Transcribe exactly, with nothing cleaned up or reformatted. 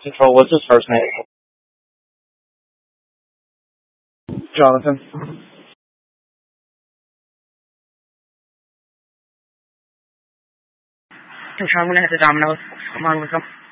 Control, what's his first name? Jonathan. Control, I'm gonna hit the dominoes. Come on, let's go.